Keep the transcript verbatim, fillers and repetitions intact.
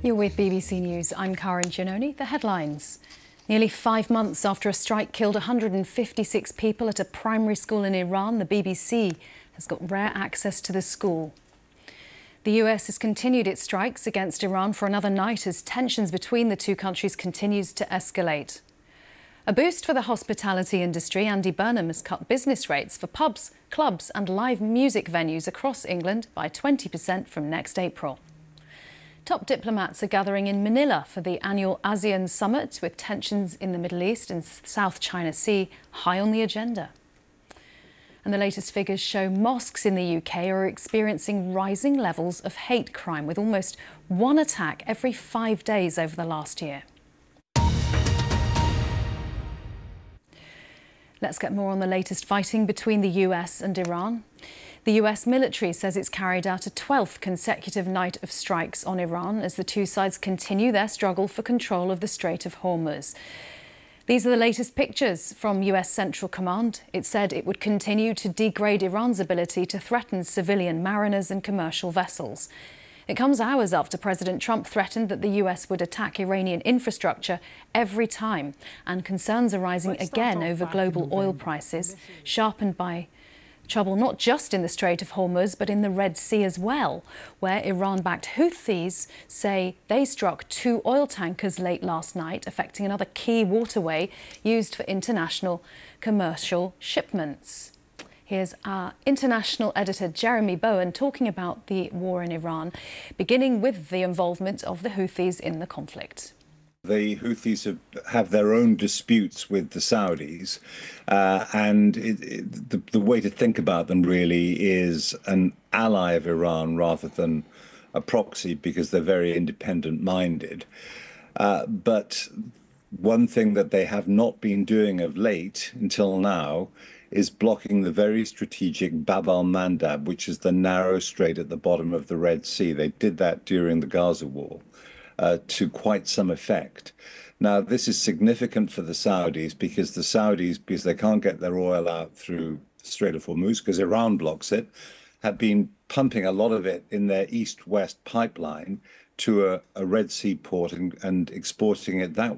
You're with B B C News. I'm Karen Giannoni. The headlines. Nearly five months after a strike killed one hundred fifty-six people at a primary school in Iran, the B B C has got rare access to the school. The U S has continued its strikes against Iran for another night as tensions between the two countries continues to escalate. A boost for the hospitality industry. Andy Burnham has cut business rates for pubs, clubs and live music venues across England by twenty percent from next April. Top diplomats are gathering in Manila for the annual ASEAN summit, with tensions in the Middle East and South China Sea high on the agenda. And the latest figures show mosques in the U K are experiencing rising levels of hate crime, with almost one attack every five days over the last year. Let's get more on the latest fighting between the U S and Iran. The U S military says it's carried out a twelfth consecutive night of strikes on Iran as the two sides continue their struggle for control of the Strait of Hormuz. These are the latest pictures from U S Central Command. It said it would continue to degrade Iran's ability to threaten civilian mariners and commercial vessels. It comes hours after President Trump threatened that the U S would attack Iranian infrastructure every time, and concerns are rising again over global oil prices, sharpened by trouble not just in the Strait of Hormuz, but in the Red Sea as well, where Iran-backed Houthis say they struck two oil tankers late last night, affecting another key waterway used for international commercial shipments. Here's our international editor, Jeremy Bowen, talking about the war in Iran, beginning with the involvement of the Houthis in the conflict. The Houthis have, have their own disputes with the Saudis, uh, and it, it, the, the way to think about them really is an ally of Iran rather than a proxy, because they're very independent-minded. Uh, but one thing that they have not been doing of late until now is blocking the very strategic Bab al-Mandab, which is the narrow strait at the bottom of the Red Sea. They did that during the Gaza war. Uh, to quite some effect. Now, this is significant for the Saudis because the Saudis, because they can't get their oil out through the Strait of Hormuz because Iran blocks it, have been pumping a lot of it in their east-west pipeline to a, a Red Sea port and, and exporting it that